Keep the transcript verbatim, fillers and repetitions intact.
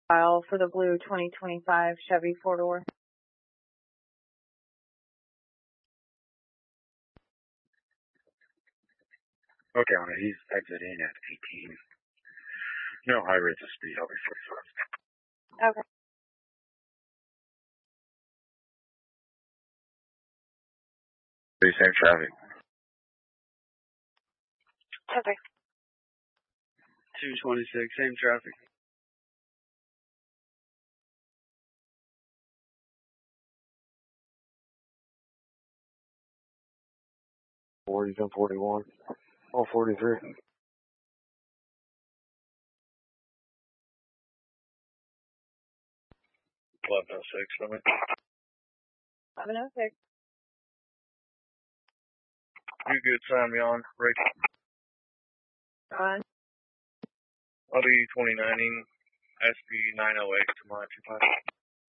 file for the blue twenty twenty-five Chevy four-door. Okay, on it. He's exiting at eighteen. No high rates of speed. I'll be forty-five. Okay. Same traffic. Okay. two twenty-six, same traffic. forty, ten forty-one. Oh, forty-three. eleven oh six, let me. eleven oh six. You good, sign me on. Rick. On. I'll be twenty-nining S B nine oh eight to my two five.